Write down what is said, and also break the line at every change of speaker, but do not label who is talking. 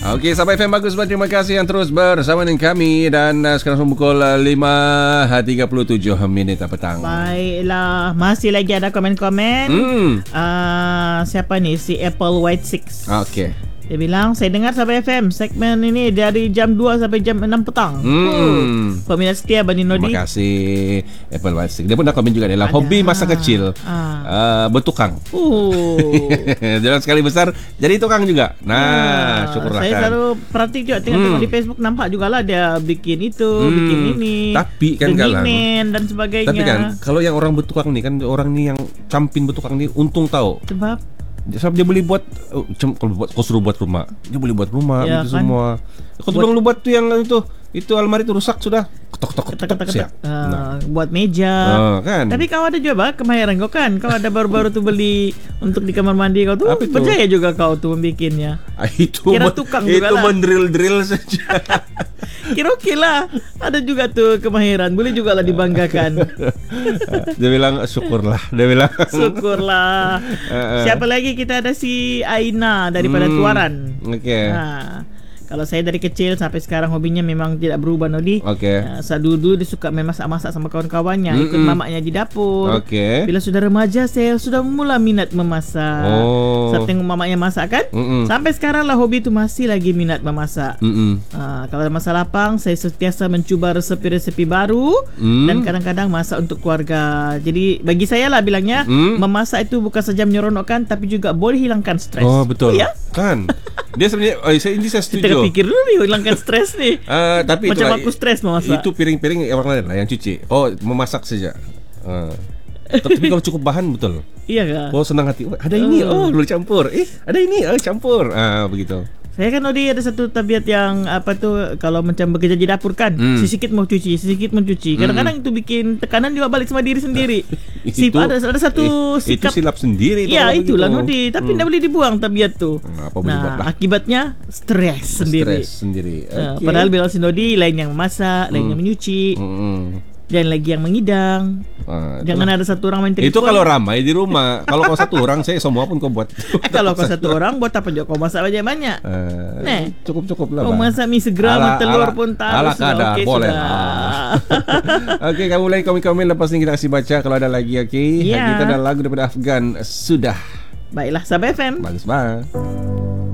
Okey, Sahabat FM bagus banget. Terima kasih yang terus bersama dengan kami. Dan sekarang pukul 5.37 petang.
Baiklah, masih lagi ada komen-komen. Siapa ni? Si Apple White 6.
Okey.
Dia bilang, saya dengar Sahabat FM segmen ini dari jam 2 sampai jam 6 petang. Peminat setia Bani Nodi.
Terima kasih Apple Watch. Dia pun dah komen juga. Dia lah hobi masa kecil bertukang. Jangan sekali besar jadi tukang juga. Nah, syukurlah
saya
kan.
selalu perhati juga tengok di Facebook, nampak jugalah dia bikin itu, bikin ini.
Tapi kan
Galang dan sebagainya.
Tapi kan kalau yang orang bertukang ni kan, orang ni yang campin bertukang ni untung tahu. Sebab dia boleh buat kalau buat, kau suruh buat rumah, dia boleh buat rumah ya, itu kan? Semua. Kau suruh lu buat tu yang itu almari tu rusak sudah. Ketok siap.
Buat meja.
Kan?
Tapi kau ada juga kemahiran kau kan. Kau ada baru-baru tu beli untuk di kamar mandi kau tu. Percaya juga kau tu membikinnya. Kira tukang juga lah. Itu mendrill saja. Kira okey lah. Ada juga tu kemahiran. Boleh juga lah dibanggakan.
Dia bilang syukurlah. Dia bilang
syukurlah. Siapa lagi? Kita ada si Aina daripada Tuaran.
Okey.
Kalau saya dari kecil sampai sekarang hobinya memang tidak berubah, Nodi. Saat dulu dia suka memasak-masak sama kawan-kawannya, ikut mamaknya di dapur. Bila sudah remaja saya sudah mula minat memasak. Saat tengok mamaknya masak kan, sampai sekarang lah hobi itu masih lagi minat memasak. Kalau ada masa lapang saya sentiasa mencuba resepi-resepi baru dan kadang-kadang masak untuk keluarga. Jadi bagi saya lah bilangnya, memasak itu bukan saja menyeronokkan tapi juga boleh hilangkan stres.
Oh betul. Kan? Dia sebenarnya saya setuju.
Kita fikir dulu nih hilangkan stres nih.
Tapi
macam aku stres memasak.
Itu piring-piring orang lain lah yang cuci. Oh, memasak saja. Tapi kalau cukup bahan betul.
Iya kan?
Oh, senang hati. Ada ini. Oh, boleh campur. Ada ini. Campur. Begitu.
Saya kan Nodi ada satu tabiat yang apa tu, kalau macam bekerja di dapur kan, sedikit mau cuci. Kadang-kadang itu bikin tekanan juga balik sama diri sendiri. Ada satu sikap.
Itu silap sendiri.
Ya itulah Nodi. Tapi tidak boleh dibuang tabiat tu. Akibatnya stres sendiri. Padahal bila si Nodi lain yang memasak, lain yang menyuci. Dan lagi yang mengidang. Jangan ada satu orang main telefon.
Itu kalau ramai di rumah. Kalau kau satu orang, saya semua pun kau buat.
Kalau kau satu orang, buat apa juga kau masak banyak-banyak.
Cukup lah.
Kau masak mie segera, mie telur pun tahu.
Sudah okey boleh. Okey, kamu mulai komen-komen, lepas ni kita kasih baca kalau ada lagi. Okey. Kita ada lagu daripada Afgan sudah.
Baiklah, Sahabat FM.
Bagus banget.